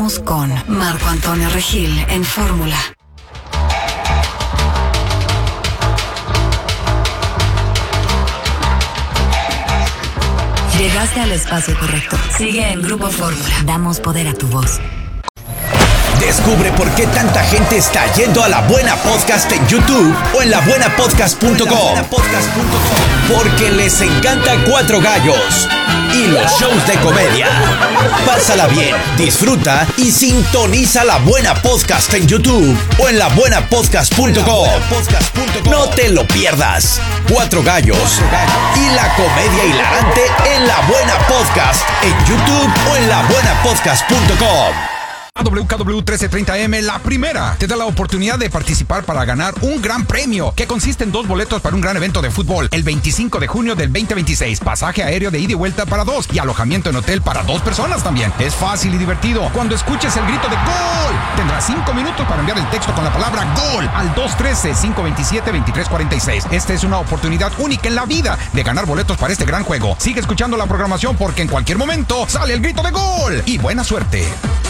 Regresamos con Marco Antonio Regil en Fórmula. Llegaste al espacio correcto. Sigue en Grupo Fórmula. Damos poder a tu voz. Descubre por qué tanta gente está yendo a La Buena Podcast en YouTube o en labuenapodcast.com. Porque les encanta Cuatro Gallos y los shows de comedia. Pásala bien, disfruta y sintoniza La Buena Podcast en YouTube o en labuenapodcast.com. No te lo pierdas. Cuatro Gallos y la comedia hilarante en La Buena Podcast en YouTube o en labuenapodcast.com. WKW 1330M, la primera, te da la oportunidad de participar para ganar un gran premio que consiste en 2 boletos para un gran evento de fútbol el 25 de junio del 2026, pasaje aéreo de ida y vuelta para 2 y alojamiento en hotel para 2 personas también. Es fácil y divertido. Cuando escuches el grito de ¡Gol! Tendrás 5 minutos para enviar el texto con la palabra ¡Gol! al 213-527-2346. Esta es una oportunidad única en la vida de ganar boletos para este gran juego. Sigue escuchando la programación porque en cualquier momento sale el grito de ¡Gol! Y buena suerte.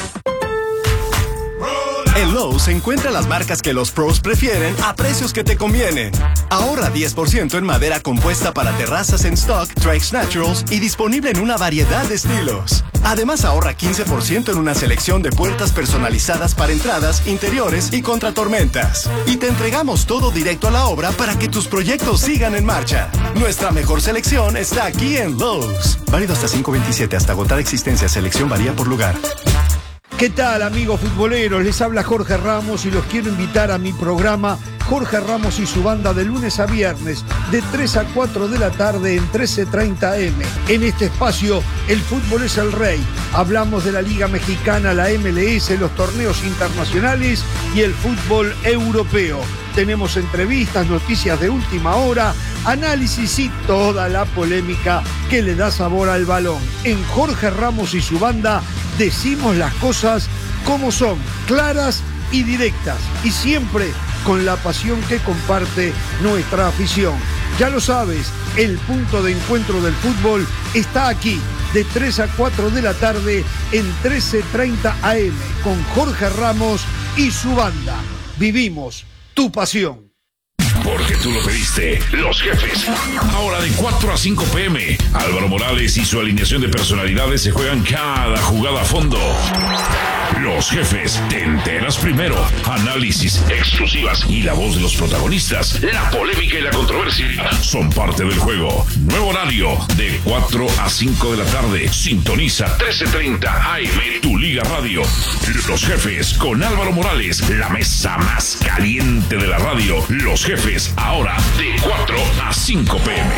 En Lowe's encuentra las marcas que los pros prefieren a precios que te convienen. Ahorra 10% en madera compuesta para terrazas en stock, Trex Naturals y disponible en una variedad de estilos. Además ahorra 15% en una selección de puertas personalizadas para entradas, interiores y contratormentas. Y te entregamos todo directo a la obra para que tus proyectos sigan en marcha. Nuestra mejor selección está aquí en Lowe's. Válido hasta 5/27, hasta agotar existencia. Selección varía por lugar. ¿Qué tal, amigos futboleros? Les habla Jorge Ramos y los quiero invitar a mi programa Jorge Ramos y su banda de lunes a viernes de 3 a 4 de la tarde en 13:30 AM. En este espacio, el fútbol es el rey. Hablamos de la Liga Mexicana, la MLS, los torneos internacionales y el fútbol europeo. Tenemos entrevistas, noticias de última hora, análisis y toda la polémica que le da sabor al balón. En Jorge Ramos y su banda decimos las cosas como son, claras y directas, y siempre con la pasión que comparte nuestra afición. Ya lo sabes, el punto de encuentro del fútbol está aquí, de 3 a 4 de la tarde en 13:30 AM, con Jorge Ramos y su banda. Vivimos tu pasión. Porque tú lo pediste, Los Jefes. Ahora de 4 a 5 p.m. Álvaro Morales y su alineación de personalidades se juegan cada jugada a fondo. Los Jefes, te enteras primero. Análisis, exclusivas y la voz de los protagonistas. La polémica y la controversia son parte del juego. Nuevo horario de 4 a 5 de la tarde. Sintoniza 13:30 AM, tu Liga Radio. Los Jefes con Álvaro Morales, la mesa más caliente de la radio. Los Jefes, ahora de 4 a 5 p.m.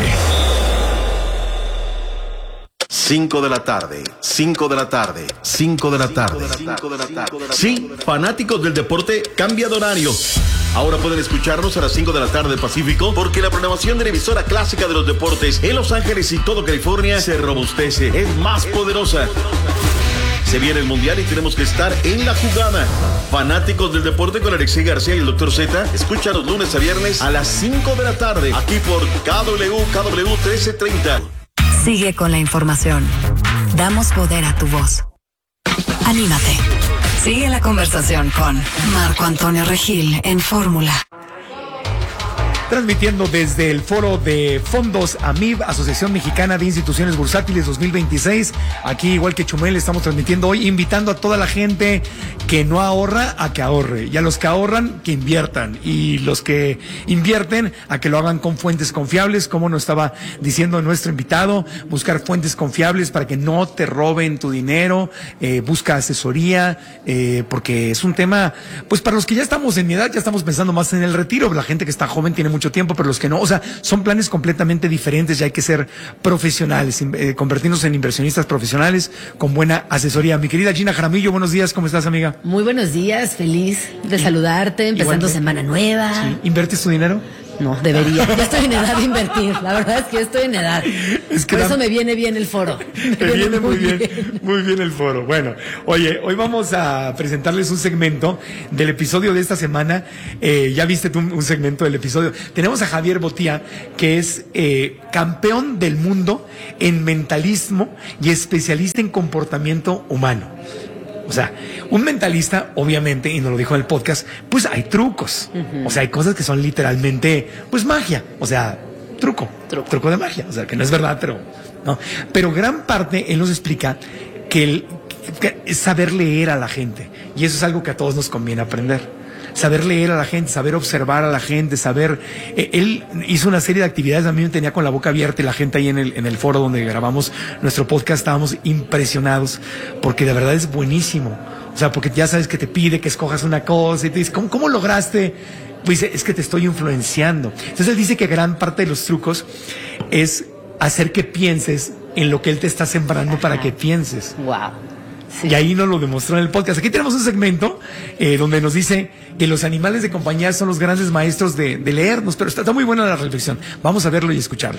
5 de la tarde, 5 de la tarde, 5 de la tarde. Sí, fanáticos del deporte, cambia de horario. Ahora pueden escucharnos a las 5 de la tarde Pacífico, porque la programación de la emisora clásica de los deportes en Los Ángeles y todo California se robustece, es más poderosa. Se viene el Mundial y tenemos que estar en la jugada. Fanáticos del deporte con Alexei García y el Dr. Z, escúchanos lunes a viernes a las 5 de la tarde, aquí por KW 1330. Sigue con la información. Damos poder a tu voz. Anímate. Sigue la conversación con Marco Antonio Regil en Fórmula. Transmitiendo desde el foro de fondos AMIB, Asociación Mexicana de Instituciones Bursátiles 2026. Aquí, igual que Chumel, estamos transmitiendo hoy, invitando a toda la gente que no ahorra a que ahorre, y a los que ahorran que inviertan, y los que invierten a que lo hagan con fuentes confiables, como nos estaba diciendo nuestro invitado. Buscar fuentes confiables para que no te roben tu dinero. Busca asesoría, porque es un tema, pues para los que ya estamos en mi edad, ya estamos pensando más en el retiro. La gente que está joven tiene mucho tiempo, pero los que no, o sea, son planes completamente diferentes y hay que ser profesionales, convertirnos en inversionistas profesionales con buena asesoría. Mi querida Gina Jaramillo, buenos días, ¿cómo estás, amiga? Muy buenos días, feliz de saludarte, empezando semana nueva. Sí. ¿Inviertes tu dinero? No, debería. Ya estoy en edad de invertir. La verdad es que estoy en edad. Es que por eso me viene bien el foro. Te viene muy bien el foro. Bueno, oye, hoy vamos a presentarles un segmento del episodio de esta semana. Ya viste tú un segmento del episodio. Tenemos a Javier Botía, que es campeón del mundo en mentalismo y especialista en comportamiento humano. O sea, un mentalista, obviamente, y nos lo dijo en el podcast, pues hay trucos. O sea, hay cosas que son literalmente, pues magia. O sea, truco de magia. O sea, que no es verdad, pero no. Pero gran parte, él nos explica que es saber leer a la gente. Y eso es algo que a todos nos conviene aprender. Saber leer a la gente, saber observar a la gente, saber... él hizo una serie de actividades, a mí me tenía con la boca abierta y la gente ahí en el foro donde grabamos nuestro podcast estábamos impresionados porque de verdad es buenísimo. O sea, porque ya sabes que te pide que escojas una cosa y te dice, ¿cómo lograste? Pues dice, es que te estoy influenciando. Entonces él dice que gran parte de los trucos es hacer que pienses en lo que él te está sembrando para que pienses. Wow. Sí. Y ahí nos lo demostró en el podcast. Aquí tenemos un segmento donde nos dice que los animales de compañía son los grandes maestros de leernos, pero está muy buena la reflexión. Vamos a verlo y escucharlo.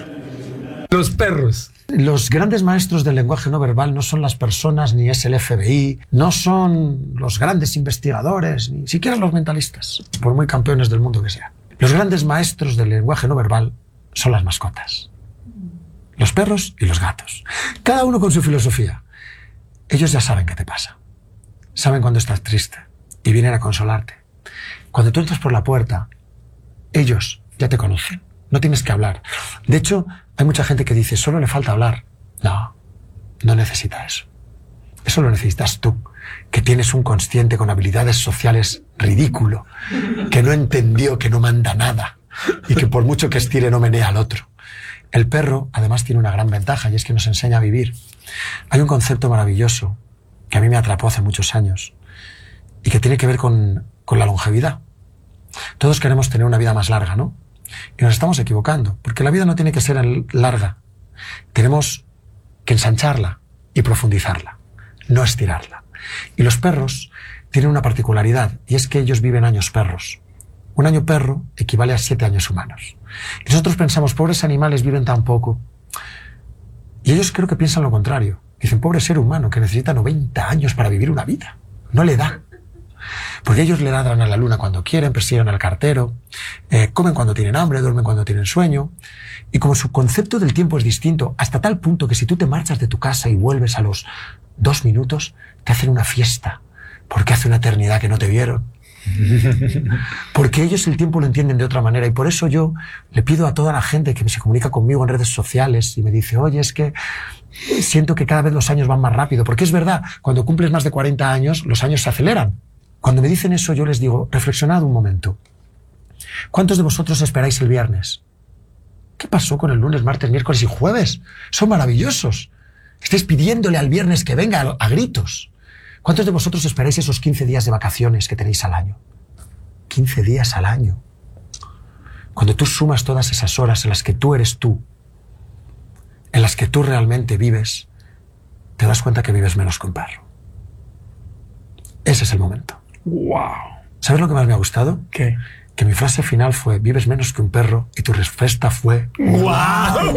Los perros. Los grandes maestros del lenguaje no verbal no son las personas, ni es el FBI, no son los grandes investigadores, ni siquiera los mentalistas, por muy campeones del mundo que sean. Los grandes maestros del lenguaje no verbal son las mascotas. Los perros y los gatos. Cada uno con su filosofía. Ellos ya saben qué te pasa. Saben cuando estás triste y vienen a consolarte. Cuando tú entras por la puerta, ellos ya te conocen. No tienes que hablar. De hecho, hay mucha gente que dice, solo le falta hablar. No, no necesita eso. Eso lo necesitas tú, que tienes un consciente con habilidades sociales ridículo, que no entendió que no manda nada y que por mucho que estire no menea al otro. El perro, además, tiene una gran ventaja y es que nos enseña a vivir. Hay un concepto maravilloso que a mí me atrapó hace muchos años y que tiene que ver con la longevidad. Todos queremos tener una vida más larga, ¿no? Y nos estamos equivocando, porque la vida no tiene que ser larga. Tenemos que ensancharla y profundizarla, no estirarla. Y los perros tienen una particularidad, y es que ellos viven años perros. Un año perro equivale a 7 años humanos. Y nosotros pensamos, pobres animales viven tan poco. Y ellos creo que piensan lo contrario. Dicen, pobre ser humano que necesita 90 años para vivir una vida. No le da. Porque ellos le ladran a la luna cuando quieren, persiguen al cartero, comen cuando tienen hambre, duermen cuando tienen sueño. Y como su concepto del tiempo es distinto, hasta tal punto que si tú te marchas de tu casa y vuelves a los 2 minutos, te hacen una fiesta. Porque hace una eternidad que no te vieron. Porque ellos el tiempo lo entienden de otra manera. Y por eso yo le pido a toda la gente que se comunica conmigo en redes sociales y me dice, oye, es que siento que cada vez los años van más rápido. Porque es verdad, cuando cumples más de 40 años, los años se aceleran. Cuando me dicen eso, yo les digo, reflexionad un momento. ¿Cuántos de vosotros esperáis el viernes? ¿Qué pasó con el lunes, martes, miércoles y jueves? Son maravillosos. Estáis pidiéndole al viernes que venga a gritos. ¿Cuántos de vosotros esperáis esos 15 días de vacaciones que tenéis al año? 15 días al año. Cuando tú sumas todas esas horas en las que tú eres tú, en las que tú realmente vives, te das cuenta que vives menos que un perro. Ese es el momento. ¡Wow! ¿Sabes lo que más me ha gustado? ¿Qué? Que mi frase final fue, vives menos que un perro, y tu respuesta fue, ¡wow!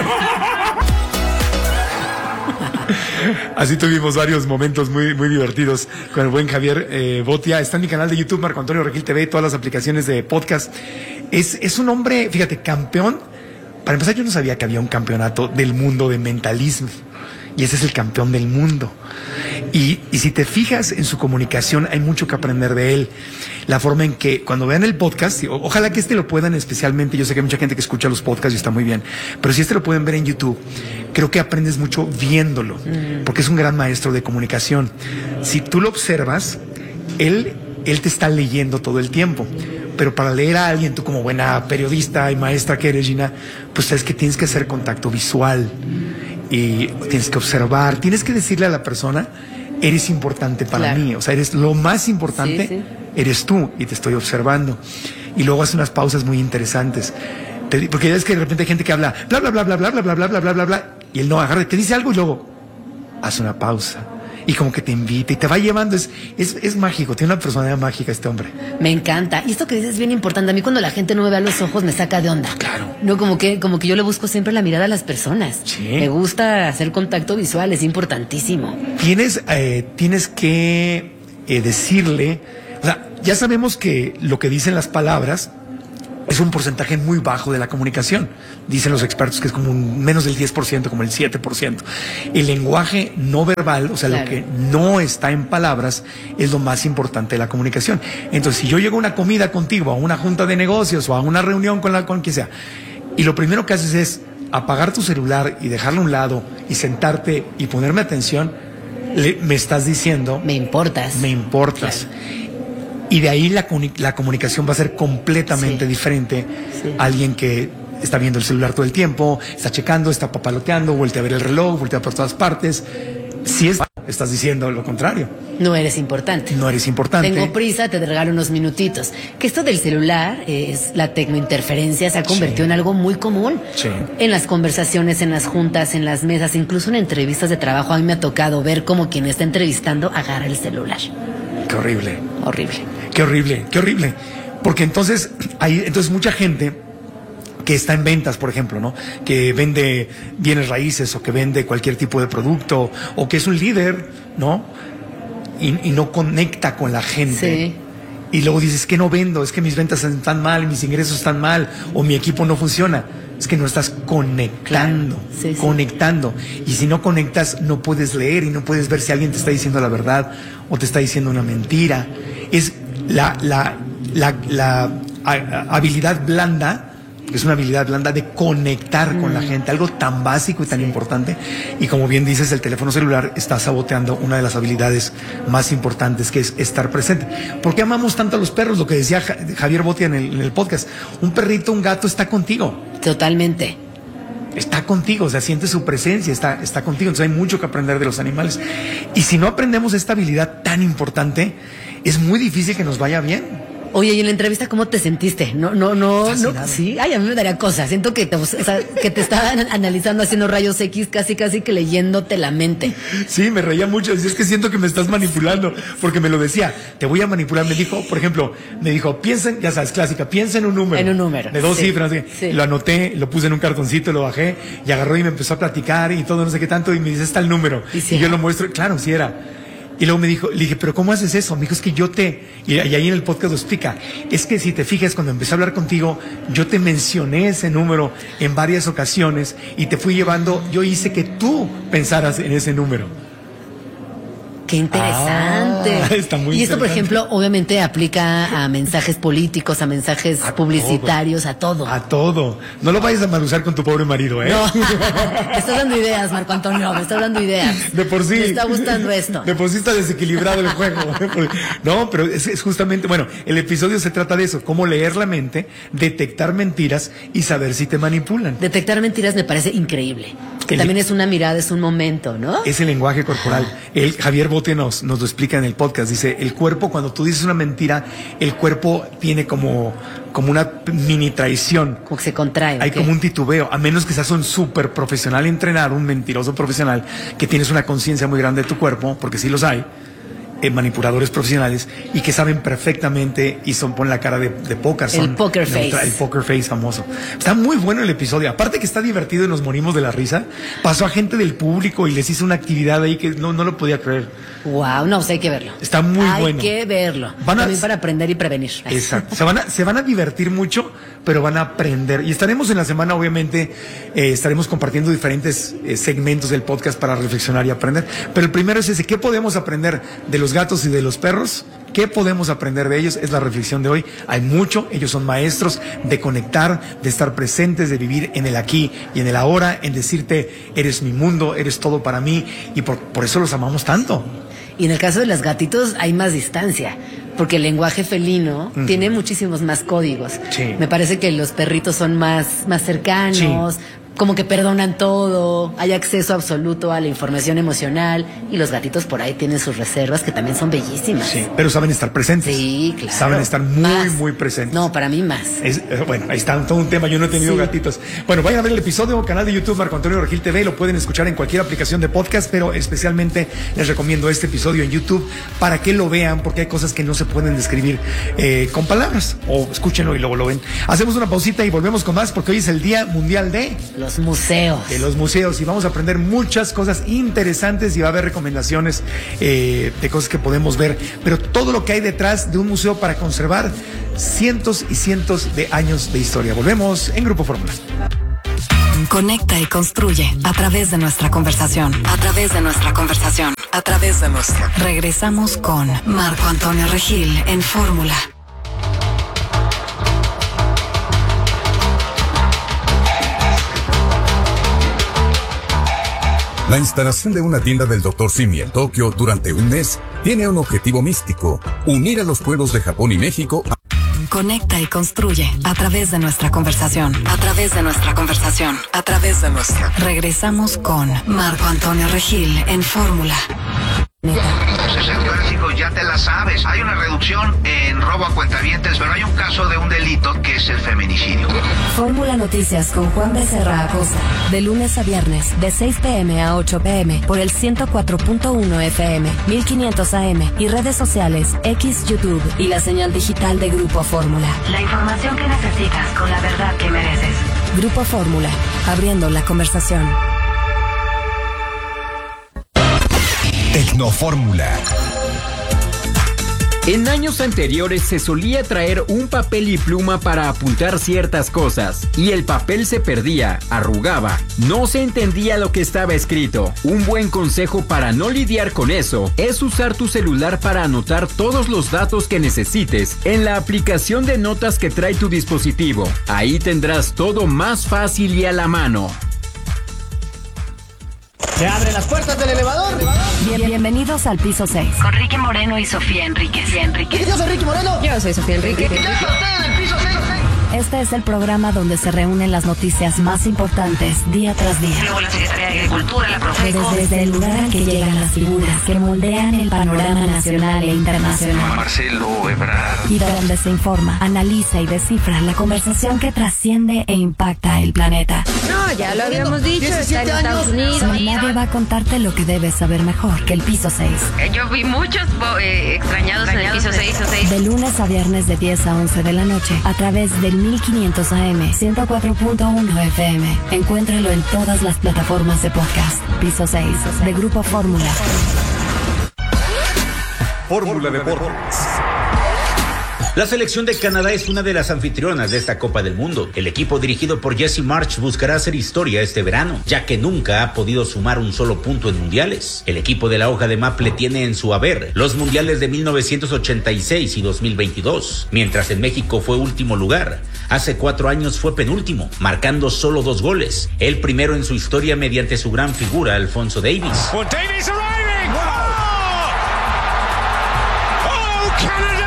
Así tuvimos varios momentos muy, muy divertidos con el buen Javier Botia. Está en mi canal de YouTube, Marco Antonio Regil TV, todas las aplicaciones de podcast. Es un hombre, fíjate, campeón. Para empezar, yo no sabía que había un campeonato del mundo de mentalismo. Y ese es el campeón del mundo. Y si te fijas en su comunicación, hay mucho que aprender de él. La forma en que, cuando vean el podcast, ojalá que lo puedan especialmente, yo sé que hay mucha gente que escucha los podcasts y está muy bien, pero si lo pueden ver en YouTube, creo que aprendes mucho viéndolo, porque es un gran maestro de comunicación. Si tú lo observas, él te está leyendo todo el tiempo. Pero para leer a alguien, tú como buena periodista y maestra que eres, Gina, pues sabes que tienes que hacer contacto visual y tienes que observar, tienes que decirle a la persona, eres importante para mí, o sea, eres lo más importante, eres tú y te estoy observando. Y luego hace unas pausas muy interesantes. Porque ya es que de repente hay gente que habla bla bla bla bla bla bla bla bla bla bla bla bla y él no agarra, te dice algo y luego hace una pausa. Y como que te invita y te va llevando, es mágico, tiene una personalidad mágica este hombre. Me encanta. Y esto que dices es bien importante. A mí cuando la gente no me ve a los ojos me saca de onda. Claro. No, como que yo le busco siempre la mirada a las personas. Sí. Me gusta hacer contacto visual, es importantísimo. Tienes que decirle, o sea, ya sabemos que lo que dicen las palabras es un porcentaje muy bajo de la comunicación. Dicen los expertos que es como menos del 10%, como el 7%. El lenguaje no verbal, o sea, lo que no está en palabras, es lo más importante de la comunicación. Entonces, si yo llego a una comida contigo, a una junta de negocios o a una reunión con quien sea, y lo primero que haces es apagar tu celular y dejarlo a un lado y sentarte y ponerme atención, me estás diciendo... Me importas. Me importas. Claro. Y de ahí la comunicación va a ser completamente diferente a alguien que está viendo el celular todo el tiempo, está checando, está papaloteando, voltea a ver el reloj, voltea por todas partes. Si estás diciendo lo contrario. No eres importante. No eres importante. Tengo prisa, te regalo unos minutitos. Que esto del celular, la tecnointerferencia, se ha convertido en algo muy común. Sí. En las conversaciones, en las juntas, en las mesas, incluso en entrevistas de trabajo. A mí me ha tocado ver cómo quien está entrevistando agarra el celular. Qué horrible. Horrible. Qué horrible, qué horrible. Porque entonces hay mucha gente que está en ventas, por ejemplo, ¿no? Que vende bienes raíces o que vende cualquier tipo de producto o que es un líder, ¿no? Y no conecta con la gente. Sí. Y luego dices que no vendo, es que mis ventas están mal, mis ingresos están mal o mi equipo no funciona. Es que no estás conectando, sí. Conectando. Y si no conectas, no puedes leer y no puedes ver si alguien te está diciendo la verdad o te está diciendo una mentira. Es la habilidad blanda, que es una habilidad blanda de conectar con la gente, algo tan básico y tan importante. Y como bien dices, el teléfono celular está saboteando una de las habilidades más importantes, que es estar presente. ¿Por qué amamos tanto a los perros? Lo que decía Javier Botia en el podcast. Un perrito, un gato está contigo. Totalmente. Está contigo, o sea, siente su presencia, está contigo. Entonces hay mucho que aprender de los animales. Y si no aprendemos esta habilidad tan importante, es muy difícil que nos vaya bien. Oye, y en la entrevista, ¿cómo te sentiste? No. Sí, ay, a mí me daría cosas. Siento que te estaban analizando, haciendo rayos X, casi que leyéndote la mente. Sí, me reía mucho. Es que siento que me estás manipulando, porque me lo decía. Te voy a manipular. Me dijo, por ejemplo, piensen, ya sabes, clásica, piensa en un número. En un número. De 2 cifras. Sí. Lo anoté, lo puse en un cartoncito, lo bajé, y agarró y me empezó a platicar y todo, no sé qué tanto, y me dice, está el número. Y yo lo muestro, claro, sí era. Y luego le dije, ¿pero cómo haces eso? Me dijo, es que y ahí en el podcast lo explica, es que si te fijas, cuando empecé a hablar contigo, yo te mencioné ese número en varias ocasiones y te fui llevando, yo hice que tú pensaras en ese número. Qué interesante. Está muy y esto, por interesante. ejemplo, obviamente aplica a mensajes políticos, a mensajes publicitarios, a todo. A todo. No lo vayas a mal usar con tu pobre marido, ¿eh? No. Me estás dando ideas, Marco Antonio, me estás dando ideas. De por sí. Me está gustando esto. De por sí está desequilibrado el juego. No, pero es justamente, bueno, el episodio se trata de eso, cómo leer la mente, detectar mentiras y saber si te manipulan. Detectar mentiras me parece increíble. Que también es una mirada, es un momento, ¿no? Es el lenguaje corporal. Javier Bote nos lo explica en el podcast. Dice, el cuerpo, cuando tú dices una mentira, el cuerpo tiene como una mini traición. Como que se contrae. Hay como un titubeo, a menos que seas un súper profesional entrenado, un mentiroso profesional, que tienes una conciencia muy grande de tu cuerpo, porque sí los hay, manipuladores profesionales, y que saben perfectamente y ponen la cara de póker. El poker face. El poker face famoso. Está muy bueno el episodio. Aparte que está divertido y nos morimos de la risa. Pasó a gente del público y les hizo una actividad ahí que no lo podía creer. Wow, no, hay que verlo. Está muy bueno. Hay que verlo. También para aprender y prevenir. Exacto. Se van a divertir mucho, pero van a aprender. Y estaremos en la semana, obviamente, estaremos compartiendo diferentes segmentos del podcast para reflexionar y aprender. Pero el primero es ese, ¿qué podemos aprender de los gatos y de los perros? ¿Qué podemos aprender de ellos? Es la reflexión de hoy. Hay mucho, ellos son maestros de conectar, de estar presentes, de vivir en el aquí y en el ahora, en decirte, eres mi mundo, eres todo para mí, y por eso los amamos tanto. Y en el caso de los gatitos hay más distancia, porque el lenguaje felino tiene muchísimos más códigos. Sí. Me parece que los perritos son más cercanos, como que perdonan todo, hay acceso absoluto a la información emocional, y los gatitos por ahí tienen sus reservas que también son bellísimas. Sí, pero saben estar presentes. Sí, claro. Saben estar muy presentes. No, para mí más. Bueno, ahí está todo un tema, yo no he tenido gatitos. Bueno, vayan a ver el episodio, canal de YouTube Marco Antonio Regil TV, lo pueden escuchar en cualquier aplicación de podcast, pero especialmente les recomiendo este episodio en YouTube para que lo vean, porque hay cosas que no se pueden describir con palabras, o escúchenlo y luego lo ven. Hacemos una pausita y volvemos con más, porque hoy es el Día Mundial de los museos. De los museos, y vamos a aprender muchas cosas interesantes y va a haber recomendaciones de cosas que podemos ver, pero todo lo que hay detrás de un museo para conservar cientos y cientos de años de historia. Volvemos en Grupo Fórmula. Conecta y construye a través de nuestra conversación. A través de nuestra conversación. A través de nuestra. Regresamos con Marco Antonio Regil en Fórmula. La instalación de una tienda del Dr. Simi en Tokio durante un mes tiene un objetivo místico: unir a los pueblos de Japón y México. Conecta y construye a través de nuestra conversación. A través de nuestra conversación. A través de nuestra. Regresamos con Marco Antonio Regil en Fórmula. Entonces el clásico ya te la sabes. Hay una reducción en robo a cuentavientes, pero hay un caso de un delito que es el feminicidio. Fórmula Noticias con Juan Becerra Acosta. De lunes a viernes, de 6 p.m. a 8 p.m. por el 104.1 FM, 1500 AM y redes sociales, X, YouTube y la señal digital de Grupo Fórmula. La información que necesitas con la verdad que mereces. Grupo Fórmula, abriendo la conversación. Tecnofórmula. En años anteriores se solía traer un papel y pluma para apuntar ciertas cosas, y el papel se perdía, arrugaba, no se entendía lo que estaba escrito. Un buen consejo para no lidiar con eso es usar tu celular para anotar todos los datos que necesites en la aplicación de notas que trae tu dispositivo. Ahí tendrás todo más fácil y a la mano. Se abren las puertas del elevador. Bienvenidos al piso 6. Con Ricky Moreno y Sofía Enríquez. Yo soy Ricky Moreno. Yo soy Sofía Enríquez. Este es el programa donde se reúnen las noticias más importantes día tras día. Luego la Secretaría de Agricultura, la Profeco. Desde el lugar al que llegan las figuras que moldean el panorama nacional e internacional. Marcelo Ebrard. Y donde se informa, analiza y descifra la conversación que trasciende e impacta el planeta. No, ya lo habíamos dicho, está en Estados Unidos. Nadie va a contarte lo que debes saber mejor que el piso 6. Yo vi muchos extrañados en el piso 6. De lunes a viernes de 10 a 11 de la noche a través del 1500 AM, 104.1 FM. Encuéntralo en todas las plataformas de podcast. Piso 6 de Grupo Fórmula. Fórmula Deportes. La selección de Canadá es una de las anfitrionas de esta Copa del Mundo. El equipo dirigido por Jesse Marsch buscará hacer historia este verano, ya que nunca ha podido sumar un solo punto en mundiales. El equipo de la hoja de Maple tiene en su haber los mundiales de 1986 y 2022, mientras en México fue último lugar. Hace 4 años fue penúltimo, marcando solo 2 goles. El primero en su historia mediante su gran figura, Alfonso Davies. Well, Davies arriving! Oh, Canada!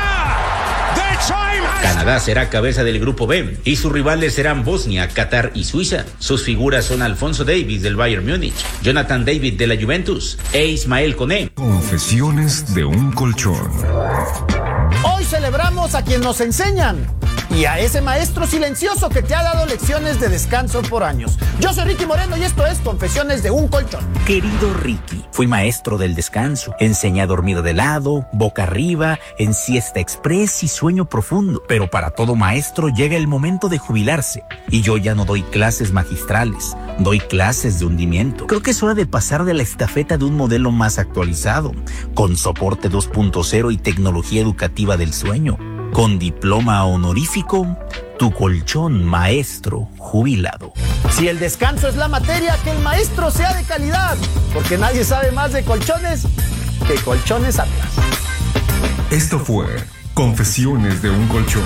Canadá será cabeza del grupo B y sus rivales serán Bosnia, Qatar y Suiza. Sus figuras son Alfonso Davies del Bayern Múnich, Jonathan David de la Juventus e Ismael Koné. Confesiones de un colchón. Hoy celebramos a quien nos enseñan y a ese maestro silencioso que te ha dado lecciones de descanso por años. Yo soy Ricky Moreno y esto es Confesiones de un colchón. Querido Ricky, fui maestro del descanso. Enseñé a dormir de lado, boca arriba, en siesta express y sueño profundo. Pero para todo maestro llega el momento de jubilarse. Y yo ya no doy clases magistrales, doy clases de hundimiento. Creo que es hora de pasar de la estafeta de un modelo más actualizado, con soporte 2.0 y tecnología educativa del sueño. Con diploma honorífico, tu colchón maestro jubilado. Si el descanso es la materia, que el maestro sea de calidad, porque nadie sabe más de colchones que Colchones Atlas. Esto fue Confesiones de un colchón.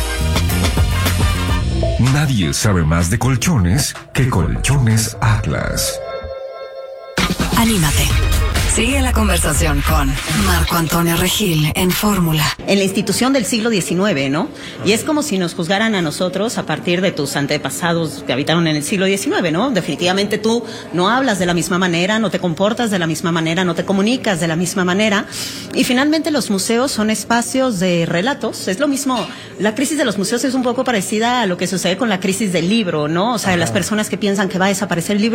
Nadie sabe más de colchones que Colchones Atlas. Anímate. Sigue la conversación con Marco Antonio Regil en Fórmula. En la institución del siglo XIX, ¿no? Y es como si nos juzgaran a nosotros a partir de tus antepasados que habitaron en el siglo XIX, ¿no? Definitivamente tú no hablas de la misma manera, no te comportas de la misma manera, no te comunicas de la misma manera. Y finalmente los museos son espacios de relatos. Es lo mismo, la crisis de los museos es un poco parecida a lo que sucede con la crisis del libro, ¿no? O sea, las personas que piensan que va a desaparecer el libro,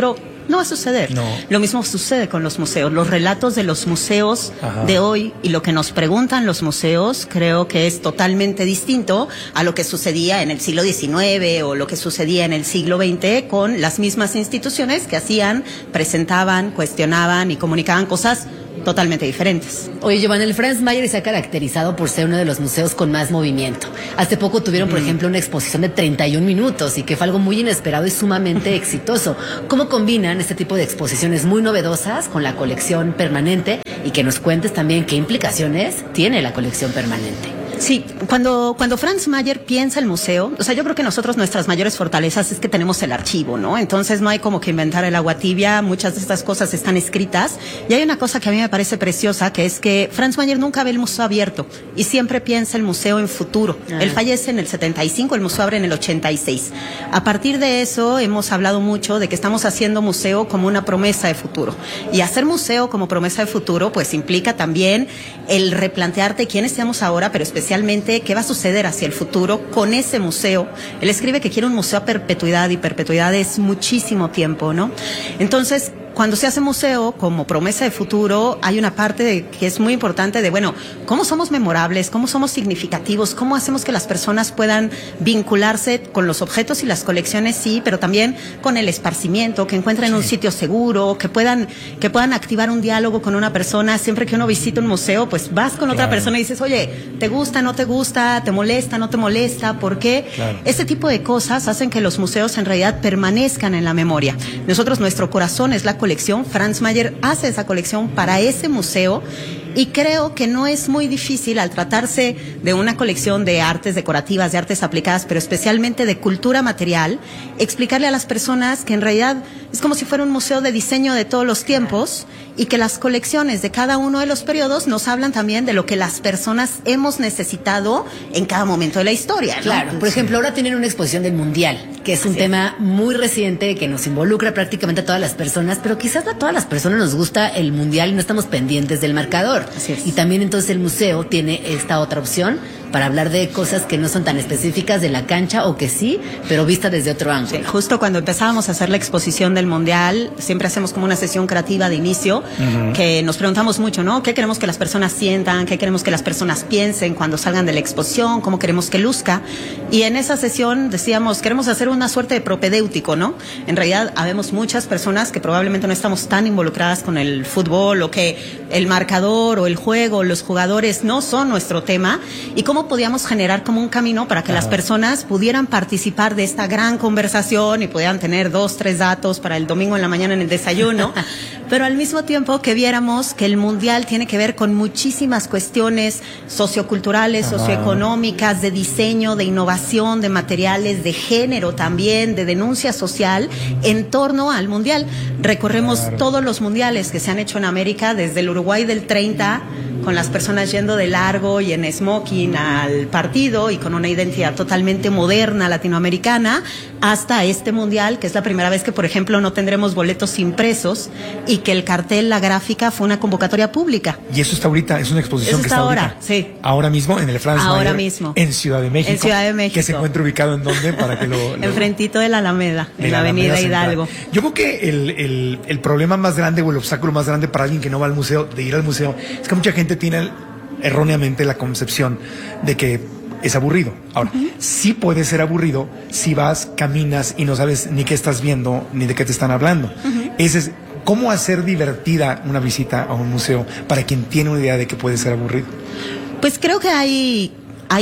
No va a suceder. No. Lo mismo sucede con los museos. Los relatos de los museos de hoy y lo que nos preguntan los museos creo que es totalmente distinto a lo que sucedía en el siglo XIX o lo que sucedía en el siglo XX con las mismas instituciones que hacían, presentaban, cuestionaban y comunicaban cosas totalmente diferentes. Oye, Giovanni, el Franz Mayer se ha caracterizado por ser uno de los museos con más movimiento. Hace poco tuvieron, por ejemplo, una exposición de 31 minutos y que fue algo muy inesperado y sumamente exitoso. ¿Cómo combinan este tipo de exposiciones muy novedosas con la colección permanente? Y que nos cuentes también qué implicaciones tiene la colección permanente. Sí, cuando Franz Mayer piensa el museo, o sea, yo creo que nosotros nuestras mayores fortalezas es que tenemos el archivo, ¿no? Entonces no hay como que inventar el agua tibia, muchas de estas cosas están escritas. Y hay una cosa que a mí me parece preciosa, que es que Franz Mayer nunca ve el museo abierto y siempre piensa el museo en futuro. Él fallece en el 75, el museo abre en el 86. A partir de eso hemos hablado mucho de que estamos haciendo museo como una promesa de futuro. Y hacer museo como promesa de futuro, pues implica también el replantearte quiénes seamos ahora, pero especialmente qué va a suceder hacia el futuro con ese museo. Él escribe que quiere un museo a perpetuidad y perpetuidad es muchísimo tiempo, ¿no? Entonces, cuando se hace museo como promesa de futuro, hay una parte que es muy importante de, bueno, cómo somos memorables, cómo somos significativos, cómo hacemos que las personas puedan vincularse con los objetos y las colecciones, sí, pero también con el esparcimiento, que encuentren un sitio seguro, que puedan activar un diálogo con una persona. Siempre que uno visita un museo, pues vas con otra persona y dices, oye, ¿te gusta, no te gusta? ¿Te molesta, no te molesta? ¿Por qué? Ese tipo de cosas hacen que los museos en realidad permanezcan en la memoria. Nosotros, nuestro corazón es la colección. Franz Mayer hace esa colección para ese museo y creo que no es muy difícil al tratarse de una colección de artes decorativas, de artes aplicadas, pero especialmente de cultura material, explicarle a las personas que en realidad es como si fuera un museo de diseño de todos los tiempos y que las colecciones de cada uno de los periodos nos hablan también de lo que las personas hemos necesitado en cada momento de la historia, ¿no? Claro, por ejemplo, ahora tienen una exposición del Mundial, que es un tema muy reciente que nos involucra prácticamente a todas las personas, pero quizás a todas las personas nos gusta el Mundial y no estamos pendientes del marcador. Así es. Y también entonces el museo tiene esta otra opción para hablar de cosas que no son tan específicas de la cancha o que sí, pero vista desde otro ángulo. Sí, justo cuando empezábamos a hacer la exposición del Mundial, siempre hacemos como una sesión creativa de inicio, que nos preguntamos mucho, ¿no? ¿Qué queremos que las personas sientan? ¿Qué queremos que las personas piensen cuando salgan de la exposición? ¿Cómo queremos que luzca? Y en esa sesión decíamos, queremos hacer una suerte de propedéutico, ¿no? En realidad, habemos muchas personas que probablemente no estamos tan involucradas con el fútbol o que el marcador o el juego, los jugadores no son nuestro tema. ¿Y cómo podíamos generar como un camino para que las personas pudieran participar de esta gran conversación y pudieran tener 2, 3 datos para el domingo en la mañana en el desayuno? Pero al mismo tiempo que viéramos que el Mundial tiene que ver con muchísimas cuestiones socioculturales, socioeconómicas, de diseño, de innovación, de materiales, de género también, de denuncia social en torno al Mundial. Recorremos todos los mundiales que se han hecho en América, desde el Uruguay del 30, con las personas yendo de largo y en smoking al partido y con una identidad totalmente moderna latinoamericana, hasta este mundial, que es la primera vez que, por ejemplo, no tendremos boletos impresos y que el cartel, la gráfica, fue una convocatoria pública. Y eso está ahorita, es una exposición que está ahora, ahorita. sí. Ahora mismo en el Franz Ahora Mayer, mismo. en Ciudad de México. En Ciudad de México. Que se encuentra ubicado en dónde para que lo enfrentito de la Alameda, en la avenida Hidalgo. Yo creo que el problema más grande o el obstáculo más grande para alguien que no va al museo, de ir al museo, es que mucha gente tiene erróneamente la concepción de que es aburrido. Ahora, sí puede ser aburrido si vas, caminas y no sabes ni qué estás viendo ni de qué te están hablando. Ese es cómo hacer divertida una visita a un museo para quien tiene una idea de que puede ser aburrido. Pues creo que hay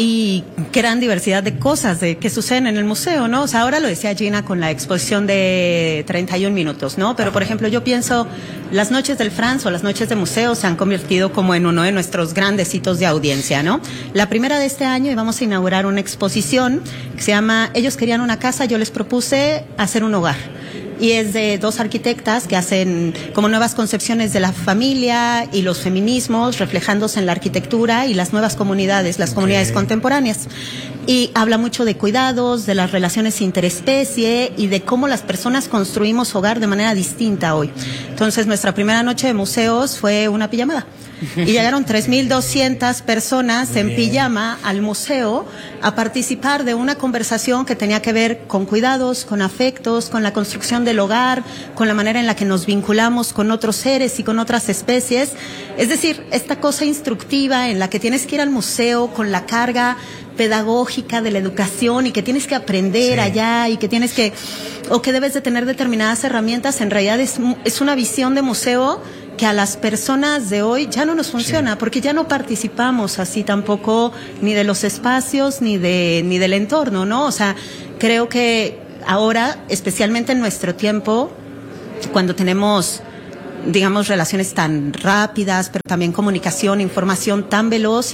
gran diversidad de cosas que suceden en el museo, ¿no? O sea, ahora lo decía Gina con la exposición de 31 minutos, ¿no? Pero, por ejemplo, yo pienso, las noches del Franz o las noches de museo se han convertido como en uno de nuestros grandes hitos de audiencia, ¿no? La primera de este año íbamos a inaugurar una exposición que se llama Ellos querían una casa, yo les propuse hacer un hogar. Y es de 2 arquitectas que hacen como nuevas concepciones de la familia y los feminismos reflejándose en la arquitectura y las nuevas comunidades, las comunidades contemporáneas. y habla mucho de cuidados, de las relaciones interespecie y de cómo las personas construimos hogar de manera distinta hoy. Entonces, nuestra primera noche de museos fue una pijamada. Y llegaron 3,200 personas en pijama al museo a participar de una conversación que tenía que ver con cuidados, con afectos, con la construcción del hogar, con la manera en la que nos vinculamos con otros seres y con otras especies. Es decir, esta cosa instructiva en la que tienes que ir al museo con la carga pedagógica de la educación y que tienes que aprender allá y que tienes que, o que debes de tener determinadas herramientas, en realidad es una visión de museo que a las personas de hoy ya no nos funciona, porque ya no participamos así tampoco ni de los espacios ni del entorno, ¿no? O sea, creo que ahora, especialmente en nuestro tiempo, cuando tenemos, digamos, relaciones tan rápidas, pero también comunicación, información tan veloz y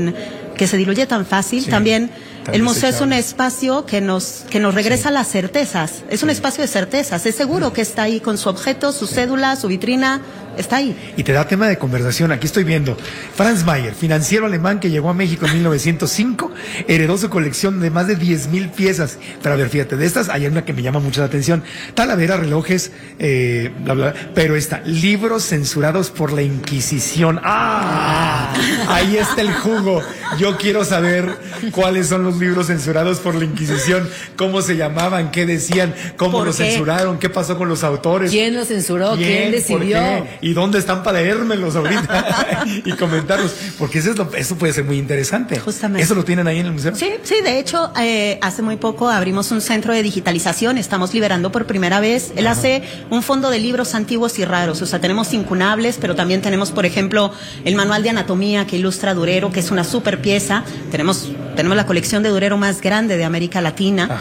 que se diluye tan fácil, también el museo es un espacio que nos regresa las certezas. Es un espacio de certezas. Es seguro que está ahí con su objeto, su cédula, su vitrina. Está ahí. Y te da tema de conversación. Aquí estoy viendo. Franz Mayer, financiero alemán que llegó a México en 1905, heredó su colección de más de 10,000 piezas. Pero a ver, fíjate, de estas hay una que me llama mucho la atención. Talavera, relojes, bla, bla, pero libros censurados por la Inquisición. ¡Ah! Ahí está el jugo. Yo quiero saber cuáles son los libros censurados por la Inquisición, cómo se llamaban, qué decían, cómo los censuraron, qué pasó con los autores. ¿Quién los censuró? ¿Quién decidió? ¿Y dónde están para leérmelos ahorita y comentarlos? Porque eso puede ser muy interesante. Justamente. ¿Eso lo tienen ahí en el museo? Sí, de hecho, hace muy poco abrimos un centro de digitalización, estamos liberando por primera vez. Él hace un fondo de libros antiguos y raros, o sea, tenemos incunables, pero también tenemos, por ejemplo, el manual de anatomía que ilustra Durero, que es una super pieza. Tenemos la colección de Durero más grande de América Latina.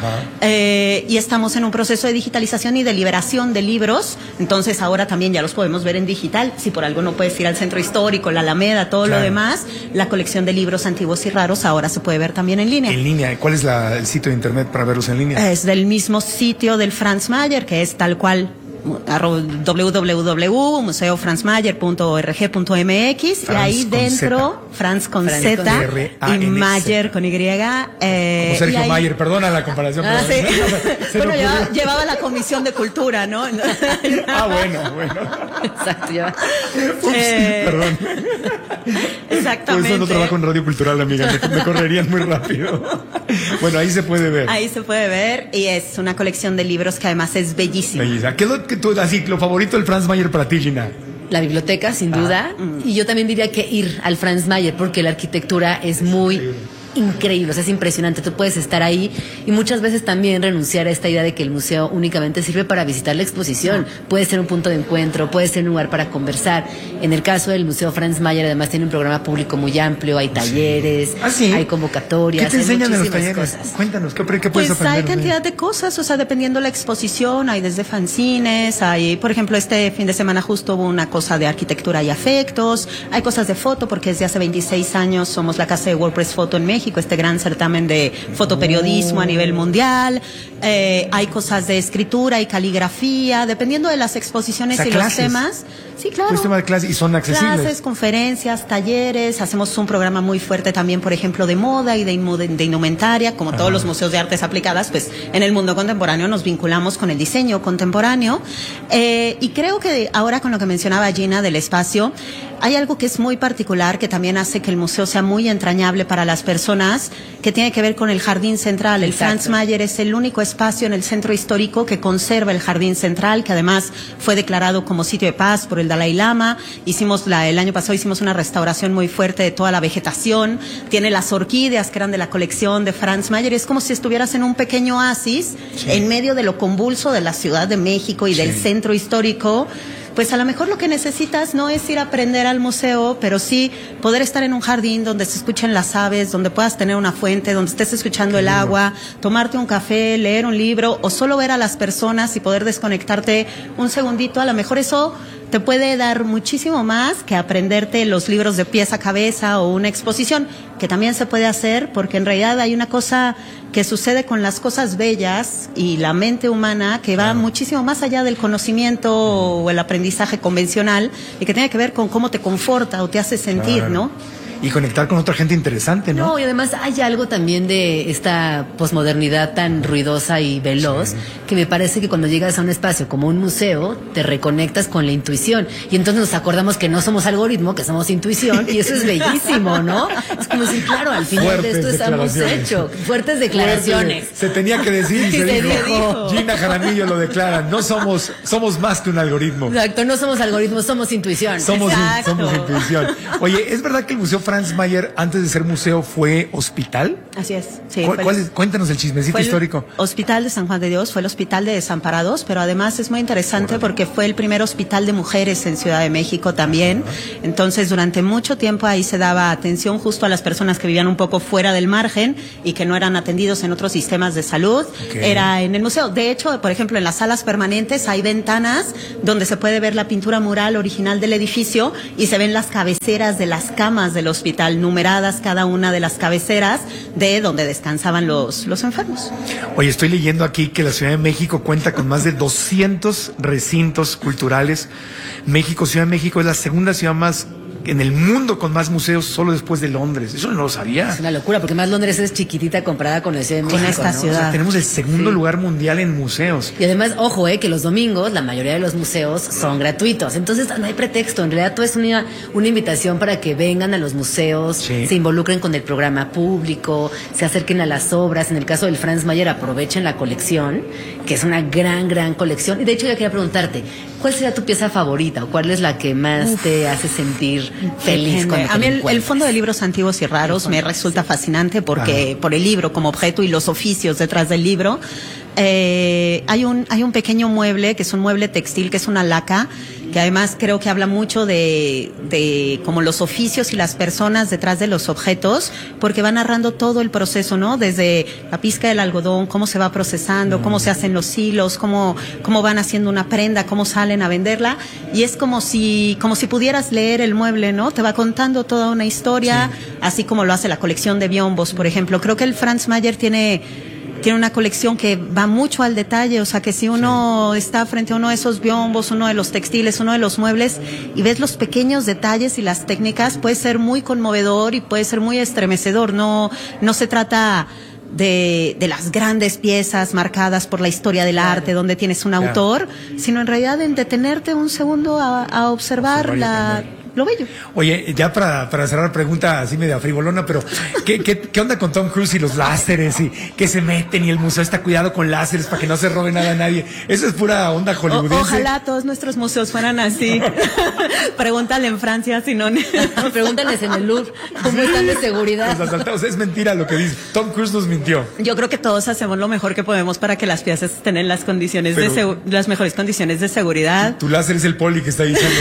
Y estamos en un proceso de digitalización y de liberación de libros, entonces ahora también ya los podemos ver en digital. Si por algo no puedes ir al centro histórico, la Alameda, todo lo demás, la colección de libros antiguos y raros ahora se puede ver también en línea. En línea, ¿cuál es el sitio de internet para verlos en línea? Es del mismo sitio del Franz Mayer, que es tal cual www.museofranzmayer.org.mx, y ahí dentro Franz con Z y Mayer con Y, como Sergio Mayer, perdona la comparación. Sí. Bueno, llevaba la Comisión de Cultura, ¿no? Bueno. Exacto, perdón. Exactamente. Por eso no trabajo en Radio Cultural, amiga, me correrían muy rápido. Bueno, ahí se puede ver. Ahí se puede ver, y es una colección de libros que además es bellísima. ¿Qué es lo favorito del Franz Mayer para ti, Gina? La biblioteca, sin duda. Y yo también diría que ir al Franz Mayer, porque la arquitectura es muy increíble, o sea, es impresionante. Tú puedes estar ahí y muchas veces también renunciar a esta idea de que el museo únicamente sirve para visitar la exposición. Puede ser un punto de encuentro, puede ser un lugar para conversar. En el caso del Museo Franz Mayer, además tiene un programa público muy amplio, hay talleres, hay convocatorias. ¿Qué te enseñan en los talleres? Cosas. Cuéntanos, ¿qué puedes aprender? Pues hay cantidad de cosas, o sea, dependiendo la exposición, hay desde fanzines, hay, por ejemplo, este fin de semana justo hubo una cosa de arquitectura y afectos, hay cosas de foto, porque desde hace 26 años somos la casa de WordPress Foto en México, este gran certamen de fotoperiodismo a nivel mundial. Hay cosas de escritura y caligrafía, dependiendo de las exposiciones y los temas. Sí, claro. Pues tema de clases y son accesibles. Clases, conferencias, talleres. Hacemos un programa muy fuerte también, por ejemplo, de moda y de indumentaria, como todos los museos de artes aplicadas, pues en el mundo contemporáneo nos vinculamos con el diseño contemporáneo. Y creo que ahora con lo que mencionaba Gina del espacio, hay algo que es muy particular, que también hace que el museo sea muy entrañable para las personas, que tiene que ver con el jardín central. El Franz Mayer es el único espacio en el centro histórico que conserva el jardín central, que además fue declarado como sitio de paz por el Dalai Lama. El año pasado hicimos una restauración muy fuerte de toda la vegetación. Tiene las orquídeas que eran de la colección de Franz Mayer. Es como si estuvieras en un pequeño oasis en medio de lo convulso de la Ciudad de México y del centro histórico. Pues a lo mejor lo que necesitas no es ir a aprender al museo, pero sí poder estar en un jardín donde se escuchen las aves, donde puedas tener una fuente, donde estés escuchando el agua, tomarte un café, leer un libro o solo ver a las personas y poder desconectarte un segundito. A lo mejor eso te puede dar muchísimo más que aprenderte los libros de pies a cabeza o una exposición, que también se puede hacer, porque en realidad hay una cosa que sucede con las cosas bellas y la mente humana que va muchísimo más allá del conocimiento o el aprendizaje convencional, y que tiene que ver con cómo te conforta o te hace sentir, ¿no? y conectar con otra gente interesante, ¿no? No, y además hay algo también de esta posmodernidad tan ruidosa y veloz, que me parece que cuando llegas a un espacio como un museo, te reconectas con la intuición. Y entonces nos acordamos que no somos algoritmo, que somos intuición, y eso es bellísimo, ¿no? Es como decir, claro, al final Fuertes de esto estamos hechos. Fuertes declaraciones. Se tenía que decir y Sí, se se dijo. dijo. Gina Jaramillo lo declara. No somos más que un algoritmo. Exacto, no somos algoritmos, somos intuición. Somos Exacto. intuición. Oye, ¿es verdad que el Museo Franz Mayer, antes de ser museo, fue hospital? Así es. Sí, Cuéntanos el chismecito fue el histórico. Hospital de San Juan de Dios, fue el hospital de desamparados, pero además es muy interesante porque fue el primer hospital de mujeres en Ciudad de México también. Entonces, durante mucho tiempo ahí se daba atención justo a las personas que vivían un poco fuera del margen y que no eran atendidos en otros sistemas de salud. Era en el museo. De hecho, por ejemplo, en las salas permanentes hay ventanas donde se puede ver la pintura mural original del edificio y se ven las cabeceras de las camas del hospital, numeradas cada una de las cabeceras de donde descansaban los enfermos. Oye, estoy leyendo aquí que la Ciudad de México cuenta con más de 200 recintos culturales. Ciudad de México es la segunda ciudad más en el mundo con más museos, solo después de Londres. Eso no lo sabía. Es una locura, porque más Londres es chiquitita comparada con la Ciudad de México. Con esta ciudad. O sea, tenemos el segundo lugar mundial en museos. Y además, ojo, que los domingos la mayoría de los museos son gratuitos. Entonces no hay pretexto. En realidad todo es una invitación para que vengan a los museos, se involucren con el programa público, se acerquen a las obras. En el caso del Franz Mayer, aprovechen la colección, que es una gran colección. Y de hecho yo quería preguntarte, ¿cuál sería tu pieza favorita o cuál es la que más te hace sentir feliz? Cuando a mí el Fondo de Libros Antiguos y Raros me resulta fascinante porque por el libro como objeto y los oficios detrás del libro. Hay un pequeño mueble que es un mueble textil, que es una laca, que además creo que habla mucho de como los oficios y las personas detrás de los objetos, porque va narrando todo el proceso, ¿no? Desde la pizca del algodón, cómo se va procesando, cómo se hacen los hilos, cómo van haciendo una prenda, cómo salen a venderla, y es como si pudieras leer el mueble, ¿no? Te va contando toda una historia, así como lo hace la colección de biombos, por ejemplo. Creo que el Franz Mayer tiene una colección que va mucho al detalle, o sea que si uno está frente a uno de esos biombos, uno de los textiles, uno de los muebles, y ves los pequeños detalles y las técnicas, puede ser muy conmovedor y puede ser muy estremecedor. No se trata de las grandes piezas marcadas por la historia del arte, donde tienes un autor, sino en realidad en detenerte un segundo a observar lo bello. Oye, ya para cerrar, pregunta así media frivolona, pero ¿qué onda con Tom Cruise y los láseres y que se meten y el museo está cuidado con láseres para que no se robe nada a nadie? Eso es pura onda hollywoodense. Ojalá todos nuestros museos fueran así. Pregúntale en Francia, si no. Pregúntales en el Louvre cómo están de seguridad. Los asaltados, es mentira lo que dice. Tom Cruise nos mintió. Yo creo que todos hacemos lo mejor que podemos para que las piezas estén en las condiciones las mejores condiciones de seguridad. Tu láser es el poli que está diciendo.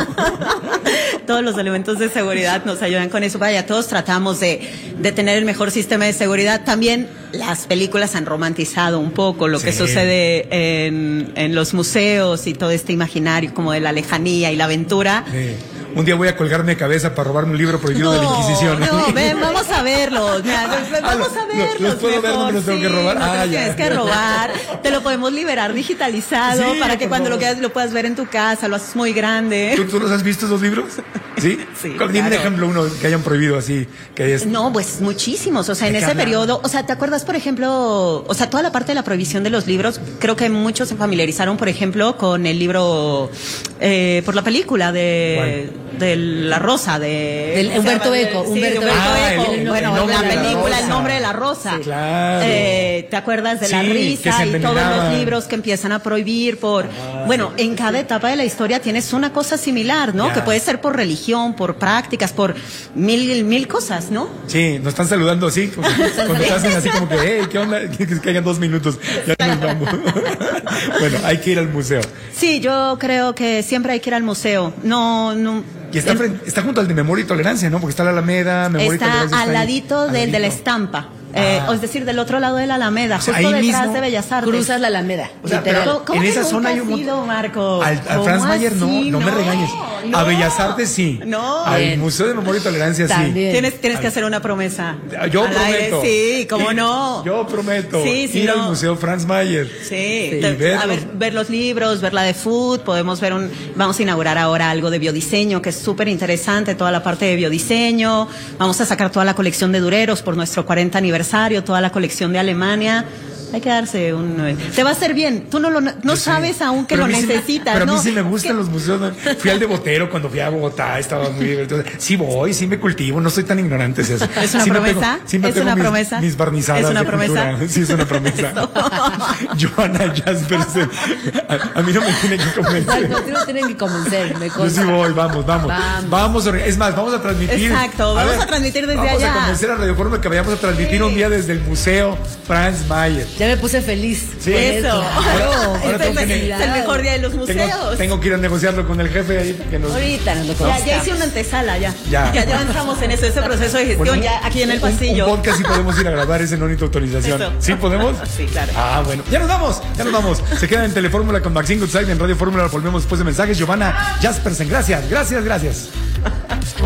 Todos los elementos de seguridad nos ayudan con eso. Vaya, todos tratamos de tener el mejor sistema de seguridad. También las películas han romantizado un poco lo que sucede en los museos y todo este imaginario como de la lejanía y la aventura. Un día voy a colgarme de cabeza para robarme un libro prohibido de la Inquisición. No, ven, vamos a verlos. Vamos a verlos. ¿Los puedo ver? ¿No me los tengo que robar? No te tienes que robar. Te lo podemos liberar digitalizado para que cuando lo quieras lo puedas ver en tu casa. Lo haces muy grande. ¿Tú los has visto esos libros? Sí. Dime un ejemplo, uno que hayan prohibido así. No, pues muchísimos. O sea, en ese periodo. O sea, ¿te acuerdas, por ejemplo? O sea, toda la parte de la prohibición de los libros. Creo que muchos se familiarizaron, por ejemplo, con el libro por la película de La Rosa de Humberto Eco. Humberto Eco. Bueno, la película El nombre de la rosa. Sí, claro. ¿Te acuerdas de La risa y todos los libros que empiezan a prohibir bueno, en cada etapa de la historia tienes una cosa similar, ¿no? Que puede ser por religión, por prácticas, por mil cosas, ¿no? Sí, nos están saludando así, cuando te hacen así como que, ¿qué onda? Que hayan 2 minutos, ya nos vamos. Bueno, hay que ir al museo. Sí, yo creo que siempre hay que ir al museo. No. Y está junto al de Memoria y Tolerancia, ¿no? Porque está la Alameda, Memoria y Tolerancia. Está al ladito del de la estampa. Es decir, del otro lado de la Alameda, justo detrás mismo, de Bellas Artes. Cruzas la Alameda. O sea, pero ¿Cómo en que esa nunca zona hay has un ido, Marco? Al Franz Mayer no me regañes. No. A Bellas Artes sí. No. Al Bien. Museo de Memoria y Tolerancia También. Tienes que hacer una promesa. Yo al prometo. Sí, ¿cómo no? Yo prometo ir al Museo Franz Mayer. Sí. Ver los libros, ver la de food, vamos a inaugurar ahora algo de biodiseño, que es súper interesante, toda la parte de biodiseño. Vamos a sacar toda la colección de dureros por nuestro 40 aniversario, toda la colección de Alemania. Hay que darse te va a hacer bien. Tú no sabes aún que lo necesitas. Pero a mí sí me gustan los museos. Fui al de Botero cuando fui a Bogotá, estaba muy divertido. Sí voy, sí me cultivo, no soy tan ignorante. ¿Es una promesa? ¿Es una promesa? Mis barnizadas. ¿Es una promesa? Cultura. Sí, es una promesa. Johanna Jaspersen. A mí no me tienen que convencer. No, no tienen que convencer. Yo sí voy, vamos. Es más, vamos a transmitir. Exacto, vamos a transmitir desde allá. Vamos a convencer a Radio Fórmula que vayamos a transmitir un día desde el Museo Franz Mayer. Ya me puse feliz. Sí. Eso. Ahora es el mejor día de los museos. Tengo que ir a negociarlo con el jefe ahí. Ahorita nos lo ya hice una antesala, ya avanzamos en ese proceso de gestión, ya aquí en el pasillo. Un podcast sí podemos ir a grabar ese, no necesito autorización. Eso. ¿Sí podemos? Sí, claro. Bueno. Ya nos vamos. Se quedan en Telefórmula con Maxine Goodside en Radio Fórmula. Volvemos después de mensajes. Giovanna Jaspersen, gracias.